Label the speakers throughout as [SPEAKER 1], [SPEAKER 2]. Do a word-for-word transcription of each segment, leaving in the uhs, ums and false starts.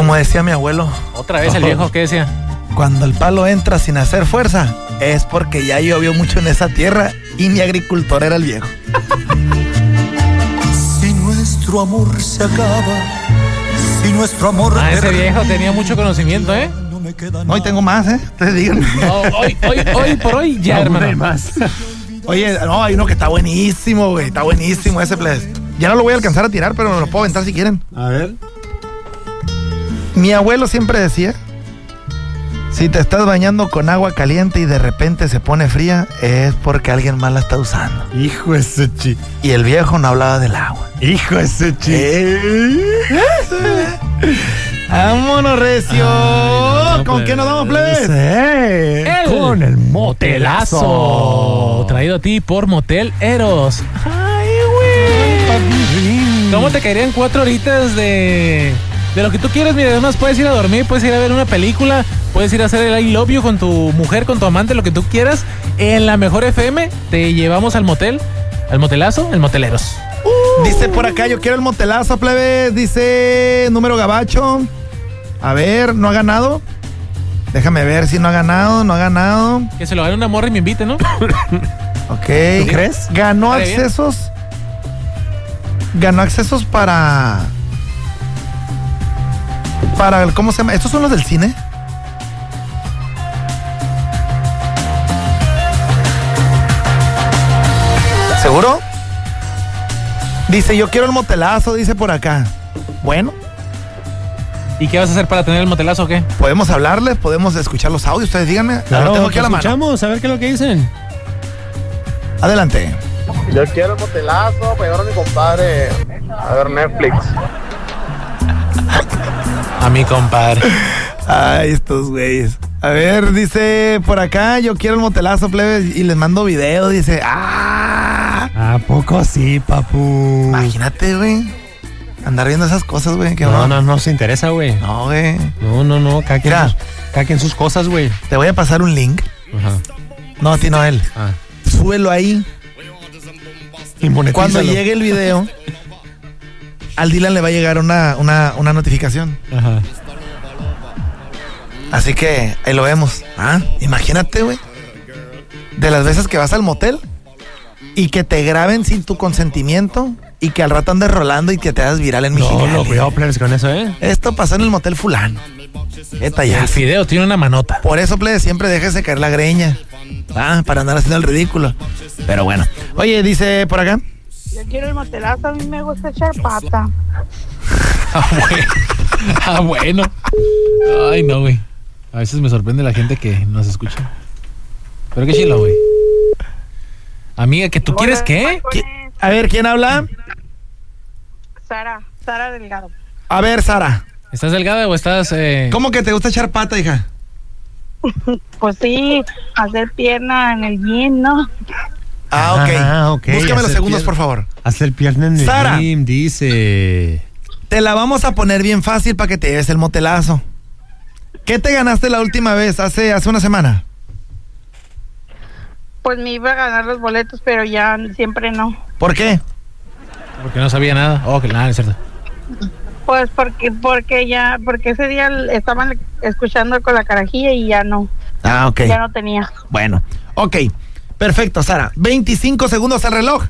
[SPEAKER 1] Como decía mi abuelo.
[SPEAKER 2] Otra vez el viejo, ¿qué decía?
[SPEAKER 1] Cuando el palo entra sin hacer fuerza, es porque ya llovió mucho en esa tierra y mi agricultor era el viejo.
[SPEAKER 3] Si nuestro amor se acaba, si nuestro amor...
[SPEAKER 2] Ah, ese viejo tenía mucho conocimiento, ¿eh?
[SPEAKER 1] No, hoy tengo más, ¿eh? Ustedes digan.
[SPEAKER 2] No, hoy, hoy, hoy por hoy ya, no, hermano. Hay más.
[SPEAKER 1] Oye, no, hay uno que está buenísimo, güey. Está buenísimo ese play. Ya no lo voy a alcanzar a tirar, pero me lo puedo aventar si quieren.
[SPEAKER 4] A ver.
[SPEAKER 1] Mi abuelo siempre decía: si te estás bañando con agua caliente y de repente se pone fría, es porque alguien más la está usando.
[SPEAKER 4] Hijo ese chi.
[SPEAKER 1] Y el viejo no hablaba del agua.
[SPEAKER 4] Hijo ese chi.
[SPEAKER 1] Eh. ¡Vámonos, recio! Ah, no, ¿con plebes. Qué nos vamos, plebes?
[SPEAKER 2] El
[SPEAKER 4] con el motelazo.
[SPEAKER 2] Traído a ti por Motel Eros. ¡Ay, güey! ¿Cómo te caerían cuatro horitas de... de lo que tú quieres? Mira, además puedes ir a dormir, puedes ir a ver una película, puedes ir a hacer el I love you con tu mujer, con tu amante, lo que tú quieras. En la mejor F M te llevamos al motel, al motelazo, el Moteleros.
[SPEAKER 1] Uh. Dice por acá, yo quiero el motelazo, plebes. Dice número gabacho. A ver, ¿no ha ganado? Déjame ver si no ha ganado, no ha ganado.
[SPEAKER 2] Que se lo gane una morra y me invite, ¿no?
[SPEAKER 1] Ok.
[SPEAKER 4] ¿Tú crees?
[SPEAKER 1] Ganó accesos. Bien. Ganó accesos para... Para, ¿cómo se llama? ¿Estos son los del cine? ¿Seguro? Dice, yo quiero el motelazo, dice por acá. Bueno.
[SPEAKER 2] ¿Y qué vas a hacer para tener el motelazo o qué?
[SPEAKER 1] Podemos hablarles, podemos escuchar los audios, ustedes díganme.
[SPEAKER 4] Claro,
[SPEAKER 1] lo tengo aquí a la mano.
[SPEAKER 4] Escuchamos, a ver qué es lo que dicen.
[SPEAKER 1] Adelante.
[SPEAKER 5] Yo quiero el motelazo para llevar a mi compadre a ver Netflix.
[SPEAKER 2] A mi compadre.
[SPEAKER 1] Ay, estos güeyes. A ver, dice por acá, yo quiero el motelazo, plebes, y les mando video, dice, ¡ah!
[SPEAKER 4] ¿A poco sí, papu?
[SPEAKER 1] Imagínate, güey. Andar viendo esas cosas, güey.
[SPEAKER 4] No, no, no, no se interesa, güey.
[SPEAKER 1] No, güey.
[SPEAKER 4] No, no, no, caquen, sus, caquen sus cosas, güey.
[SPEAKER 1] Te voy a pasar un link.
[SPEAKER 4] Ajá.
[SPEAKER 1] No, a ti no, a él.
[SPEAKER 4] Ah.
[SPEAKER 1] Súbelo ahí.
[SPEAKER 4] Y
[SPEAKER 1] cuando llegue el video, al Dylan le va a llegar una, una, una notificación.
[SPEAKER 4] Ajá.
[SPEAKER 1] Así que ahí lo vemos. Ah, imagínate, güey. De las veces que vas al motel y que te graben sin tu consentimiento y que al rato andes rolando y que te hagas viral en Mexicali.
[SPEAKER 4] No, no, cuidado, plebes, con eso, ¿eh?
[SPEAKER 1] Esto pasó en el motel fulano. Esta ya.
[SPEAKER 2] El fideo tiene una manota.
[SPEAKER 1] Por eso, plebes, siempre déjese caer la greña. Ah, para andar haciendo el ridículo. Pero bueno. Oye, dice por acá.
[SPEAKER 6] Yo quiero el motelazo, a mí me gusta echar pata.
[SPEAKER 2] Ah, bueno. Ah, bueno. Ay, no, güey. A veces me sorprende la gente que nos escucha. Pero qué chilo, güey. Amiga, ¿que tú
[SPEAKER 6] Hola,
[SPEAKER 2] quieres qué?
[SPEAKER 6] ¿Qué?
[SPEAKER 1] A ver, ¿quién habla?
[SPEAKER 6] Sara, Sara Delgado.
[SPEAKER 1] A ver, Sara.
[SPEAKER 2] ¿Estás delgada o estás...? Eh...
[SPEAKER 1] ¿Cómo que te gusta echar pata, hija?
[SPEAKER 6] Pues sí, hacer pierna en el gym, ¿no?
[SPEAKER 1] Ah, ok.
[SPEAKER 4] Ah, ok.
[SPEAKER 1] Búscame
[SPEAKER 4] Hacer
[SPEAKER 1] los segundos,
[SPEAKER 4] pier...
[SPEAKER 1] por favor.
[SPEAKER 4] Hacer pierna en el
[SPEAKER 1] Sara.
[SPEAKER 4] gym, dice.
[SPEAKER 1] Te la vamos a poner bien fácil para que te lleves el motelazo. ¿Qué te ganaste la última vez, hace, hace una semana?
[SPEAKER 6] Pues me iba a ganar los boletos, pero ya siempre no.
[SPEAKER 1] ¿Por qué?
[SPEAKER 2] Porque no sabía nada. Oh, que nada, es cierto.
[SPEAKER 6] Pues porque porque ya, porque ese día estaban escuchando con la carajilla y ya no.
[SPEAKER 1] Ah, ok.
[SPEAKER 6] Ya no tenía.
[SPEAKER 1] Bueno, ok. Perfecto, Sara. veinticinco segundos al reloj.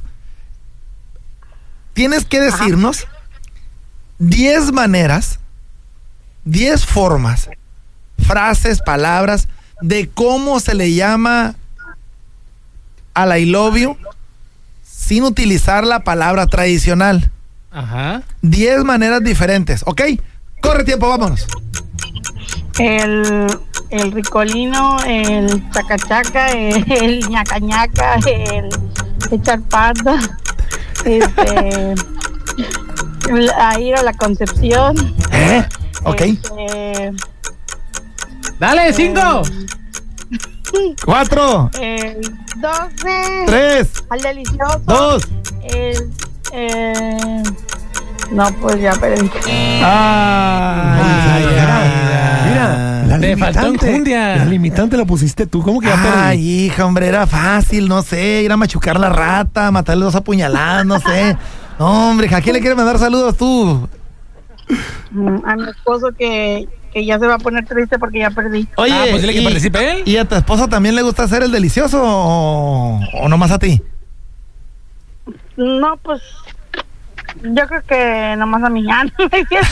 [SPEAKER 1] Tienes que decirnos diez maneras, diez formas, frases, palabras de cómo se le llama al I love you sin utilizar la palabra tradicional.
[SPEAKER 2] Ajá.
[SPEAKER 1] diez maneras diferentes, ¿ok? Corre tiempo, vámonos.
[SPEAKER 6] El, el ricolino, el chacachaca, el, el ñaca ñaca, el echar pata, este, el, a ir a la Concepción.
[SPEAKER 1] ¿Eh? Ok.
[SPEAKER 6] Este,
[SPEAKER 2] ¡Dale, cinco!
[SPEAKER 1] Cuatro.
[SPEAKER 6] El doce.
[SPEAKER 1] Tres.
[SPEAKER 6] Al delicioso.
[SPEAKER 1] Dos.
[SPEAKER 6] El, eh, no, pues ya perdí.
[SPEAKER 1] Ay, ay, ay,
[SPEAKER 4] mira, la
[SPEAKER 2] te faltó enjundia.
[SPEAKER 4] La limitante la pusiste tú, ¿cómo que ya perdí?
[SPEAKER 1] Ay, hija, hombre, era fácil, no sé, ir a machucar la rata, matarle dos apuñaladas, no sé. No, hombre, ¿a quién le quieres mandar saludos tú?
[SPEAKER 6] mm, a mi esposo que, que ya se va a poner triste porque ya perdí.
[SPEAKER 1] Oye,
[SPEAKER 2] Ah, pues dile que
[SPEAKER 1] y-
[SPEAKER 2] participe él.
[SPEAKER 1] ¿Y a tu esposo también le gusta hacer el delicioso o, o nomás a ti?
[SPEAKER 6] No, pues yo creo que nomás a mi ya no es cierto.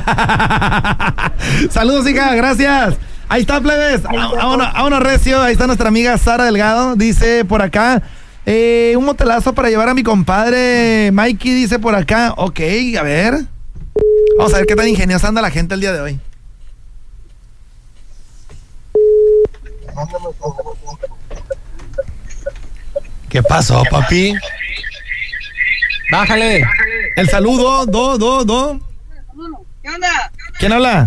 [SPEAKER 1] Saludos, hija, gracias. Ahí está, plebes.
[SPEAKER 6] Ahí está.
[SPEAKER 1] Vámonos, vámonos, recio. Ahí está nuestra amiga Sara Delgado. Dice por acá, eh, un motelazo para llevar a mi compadre Mikey, dice por acá. Ok, a ver. Vamos a ver qué tan ingeniosa anda la gente el día de hoy.
[SPEAKER 4] ¿Qué pasó, papi?
[SPEAKER 2] Bájale.
[SPEAKER 1] El saludo, do, do, do.
[SPEAKER 6] ¿Qué onda?
[SPEAKER 1] ¿Quién habla?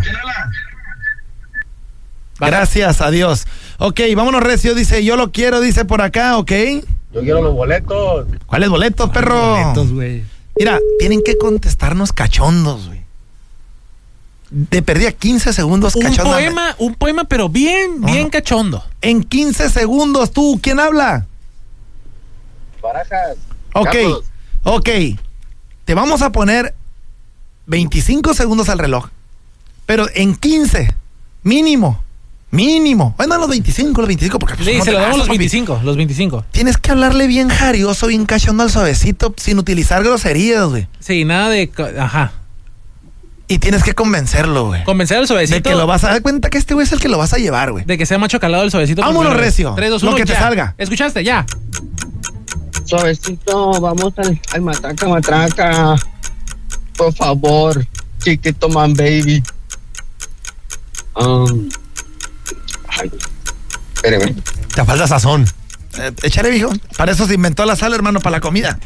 [SPEAKER 1] Gracias a Dios. Ok, vámonos, recio. Dice, yo lo quiero, dice por acá, ok.
[SPEAKER 5] Yo quiero los boletos.
[SPEAKER 1] ¿Cuáles boletos, perro?
[SPEAKER 4] Boletos, güey.
[SPEAKER 1] Mira, tienen que contestarnos cachondos, güey. Te perdí a quince segundos
[SPEAKER 2] Un
[SPEAKER 1] cachondos.
[SPEAKER 2] poema, un poema, pero bien,
[SPEAKER 1] No,
[SPEAKER 2] bien
[SPEAKER 1] no.
[SPEAKER 2] cachondo.
[SPEAKER 1] En quince segundos, tú, ¿quién habla?
[SPEAKER 5] Barajas.
[SPEAKER 1] Ok,
[SPEAKER 5] Carlos.
[SPEAKER 1] ok. Te vamos a poner veinticinco segundos al reloj. Pero en quince, mínimo, mínimo. Bueno, los veinticinco, los veinticinco, porque pues,
[SPEAKER 2] Sí,
[SPEAKER 1] no
[SPEAKER 2] se
[SPEAKER 1] te
[SPEAKER 2] lo damos
[SPEAKER 1] das,
[SPEAKER 2] los
[SPEAKER 1] papi.
[SPEAKER 2] veinticinco, los veinticinco.
[SPEAKER 1] Tienes que hablarle bien jarioso, bien cachondo al suavecito, sin utilizar groserías, güey.
[SPEAKER 2] Sí, nada de... co- Ajá.
[SPEAKER 1] Y tienes que convencerlo, güey.
[SPEAKER 2] Convencer al
[SPEAKER 1] De
[SPEAKER 2] suavecito.
[SPEAKER 1] que lo vas a dar cuenta que este güey es el que lo vas a llevar, güey.
[SPEAKER 2] De que sea macho calado el suavecito. por
[SPEAKER 1] Vámonos,
[SPEAKER 2] primera vez.
[SPEAKER 1] recio.
[SPEAKER 2] tres, dos,
[SPEAKER 1] Lo
[SPEAKER 2] uno,
[SPEAKER 1] que te
[SPEAKER 2] ya.
[SPEAKER 1] salga.
[SPEAKER 2] ¿Escuchaste? Ya.
[SPEAKER 7] Suavecito, vamos al, al matraca, matraca. Por favor, chiquito man baby. Um, ay, espérame.
[SPEAKER 4] Te falta sazón.
[SPEAKER 1] Eh, échale, viejo. Para eso se inventó la sal, hermano, para la comida.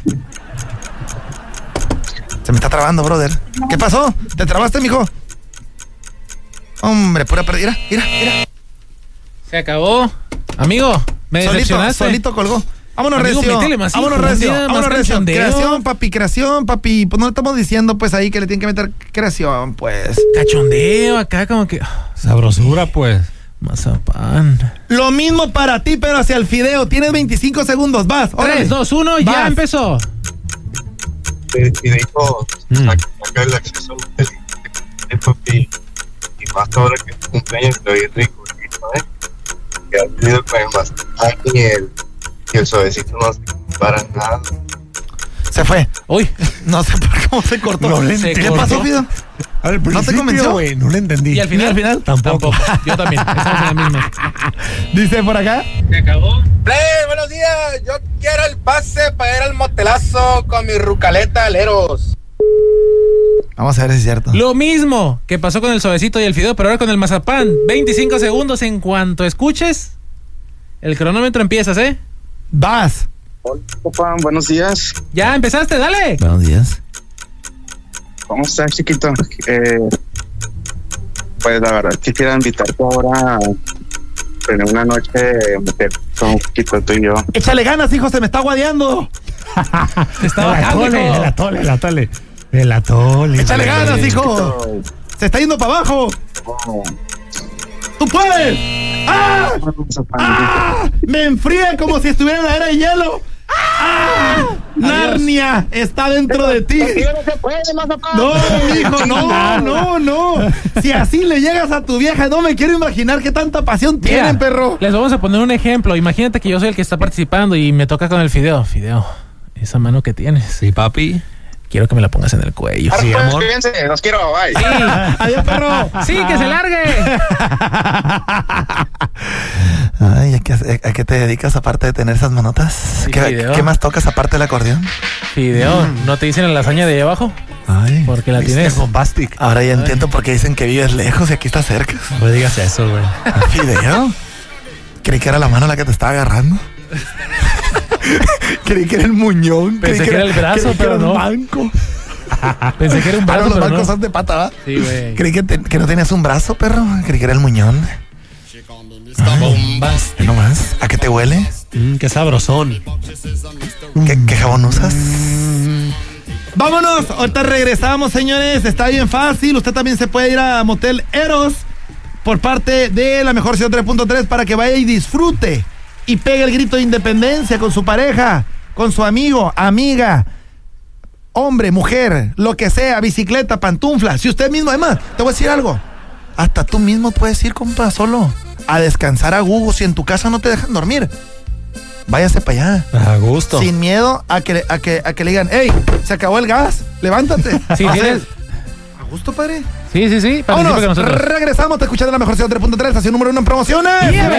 [SPEAKER 1] Se me está trabando, brother. ¿Qué pasó? ¿Te trabaste, mijo? Hombre, pura perdida. Mira, mira, mira.
[SPEAKER 2] Se acabó. Amigo, me
[SPEAKER 1] Solito,
[SPEAKER 2] decepcionaste.
[SPEAKER 1] solito colgó. Vámonos,
[SPEAKER 2] Amigo,
[SPEAKER 1] recio.
[SPEAKER 2] métele más
[SPEAKER 1] Vámonos,
[SPEAKER 2] injundia,
[SPEAKER 1] recio.
[SPEAKER 2] más
[SPEAKER 1] Vámonos, recio.
[SPEAKER 2] cachondeo.
[SPEAKER 1] Creación, papi, creación, papi. Pues no le estamos diciendo, pues ahí que le tienen que meter creación, pues.
[SPEAKER 2] Cachondeo acá, como que.
[SPEAKER 4] Sabrosura, pues.
[SPEAKER 2] Mazapán.
[SPEAKER 1] Lo mismo para ti, pero hacia el fideo. Tienes veinticinco segundos. Vas. órale.
[SPEAKER 2] tres, dos, uno, ya
[SPEAKER 1] Vas.
[SPEAKER 2] empezó.
[SPEAKER 5] Y dijo,
[SPEAKER 4] Mm.
[SPEAKER 5] saca el acceso al el papi. Y más ahora que tu cumpleaños te oí rico, ¿eh? Que has tenido con el mazapán y el, y el suavecito no se para nada.
[SPEAKER 1] Se fue.
[SPEAKER 2] Uy,
[SPEAKER 1] No sé por cómo se cortó.
[SPEAKER 4] No le
[SPEAKER 2] Se
[SPEAKER 1] ¿Qué
[SPEAKER 2] cortó.
[SPEAKER 1] pasó, Fido?
[SPEAKER 4] Al
[SPEAKER 1] ¿No te
[SPEAKER 4] principio,
[SPEAKER 1] convenció?
[SPEAKER 4] güey, no le entendí.
[SPEAKER 2] y al final.
[SPEAKER 1] al final?
[SPEAKER 4] Tampoco.
[SPEAKER 2] Yo también. Estamos en la misma.
[SPEAKER 1] Dice por acá.
[SPEAKER 2] Se acabó.
[SPEAKER 5] Play, buenos días. Yo quiero el pase para ir al motelazo con mi rucaleta aleros.
[SPEAKER 1] Vamos a ver si es cierto.
[SPEAKER 2] Lo mismo que pasó con el suavecito y el fideo, pero ahora con el mazapán. veinticinco segundos en cuanto escuches. El cronómetro empiezas, ¿eh?
[SPEAKER 1] Vas.
[SPEAKER 7] Hola, papá, buenos días.
[SPEAKER 2] Ya empezaste, dale.
[SPEAKER 1] Buenos días.
[SPEAKER 7] ¿Cómo estás, chiquito? Eh, pues la verdad, quisiera invitarte ahora a tener una noche meter un poquito tú y yo.
[SPEAKER 1] Échale ganas, hijo, se me está guadeando.
[SPEAKER 2] Te está
[SPEAKER 4] El
[SPEAKER 2] bajando,
[SPEAKER 4] atole,
[SPEAKER 2] hijo.
[SPEAKER 4] el atole, el atole. El atole.
[SPEAKER 1] Échale
[SPEAKER 4] güey.
[SPEAKER 1] ganas, hijo. Se está yendo para abajo.
[SPEAKER 7] Oh,
[SPEAKER 1] ¡Tú puedes! ¡Ah! ¡Ah! Me enfríe como si estuviera en la era de hielo. ¡Ah! Narnia está dentro de ti.
[SPEAKER 7] no se puede, mazapán.
[SPEAKER 1] No, mijo, no, no, no. Si así le llegas a tu vieja, no me quiero imaginar qué tanta pasión
[SPEAKER 2] Mira,
[SPEAKER 1] tienen, perro.
[SPEAKER 2] Les vamos a poner un ejemplo. Imagínate que yo soy el que está participando y me toca con el fideo. Fideo, esa mano que tienes,
[SPEAKER 4] Sí, papi.
[SPEAKER 2] quiero que me la pongas en el cuello.
[SPEAKER 4] Sí, amor.
[SPEAKER 7] Fíjense, los quiero, bye.
[SPEAKER 2] Sí,
[SPEAKER 1] Adiós, perro.
[SPEAKER 2] sí, que se largue.
[SPEAKER 1] Ay, ¿a qué, a qué te dedicas aparte de tener esas manotas?
[SPEAKER 2] Sí,
[SPEAKER 1] ¿Qué,
[SPEAKER 2] video.
[SPEAKER 1] ¿Qué más tocas aparte del acordeón?
[SPEAKER 2] Fideo, ¿no te dicen la lasaña de ahí abajo?
[SPEAKER 1] Ay,
[SPEAKER 2] Porque la
[SPEAKER 4] Mister
[SPEAKER 2] tienes.
[SPEAKER 4] Bombastic.
[SPEAKER 1] ahora ya entiendo por qué dicen que vives lejos y aquí estás cerca.
[SPEAKER 4] No me digas eso, güey.
[SPEAKER 1] ¿Fideo? Creí que era la mano la que te estaba agarrando. Creí que era el muñón.
[SPEAKER 2] Pensé
[SPEAKER 1] Creí
[SPEAKER 2] que era el brazo,
[SPEAKER 1] creí que
[SPEAKER 2] pero
[SPEAKER 1] era
[SPEAKER 2] no.
[SPEAKER 1] un banco.
[SPEAKER 2] Pensé que era un
[SPEAKER 1] Ah, no,
[SPEAKER 2] brazo,
[SPEAKER 1] los
[SPEAKER 2] pero
[SPEAKER 1] bancos
[SPEAKER 2] no.
[SPEAKER 1] son de pata, ¿va?
[SPEAKER 2] Sí, güey.
[SPEAKER 1] Creí que, te- que no tenías un brazo, perro. Creí que era el muñón. Ay, no más. ¿A qué te huele?
[SPEAKER 4] Mm, qué sabrosón.
[SPEAKER 1] ¿Qué, qué jabón usas? Vámonos, ahorita regresamos, señores. Está bien fácil. Usted también se puede ir a Motel Eros por parte de la mejor ciento tres punto tres para que vaya y disfrute y pegue el grito de independencia con su pareja, con su amigo, amiga. hombre, mujer, lo que sea, bicicleta, pantufla, si usted mismo, además, te voy a decir algo, hasta tú mismo puedes ir, compa, solo a descansar a Google, si en tu casa no te dejan dormir. Váyase para allá.
[SPEAKER 4] A gusto.
[SPEAKER 1] Sin miedo a que, a que, a que le digan, hey, se acabó el gas, levántate.
[SPEAKER 2] Sí,
[SPEAKER 1] O sea,
[SPEAKER 2] tienes-
[SPEAKER 1] a gusto, padre.
[SPEAKER 2] Sí, sí, sí. Participa
[SPEAKER 1] Vámonos,
[SPEAKER 2] con nosotros.
[SPEAKER 1] regresamos, te escuchando la mejor ciento tres punto tres, estación número uno en promociones.